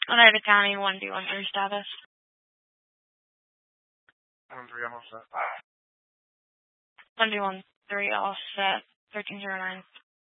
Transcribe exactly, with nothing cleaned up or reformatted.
Oneida County, one D one three status. One three, I'm all set. one D one three all set. thirteen zero nine.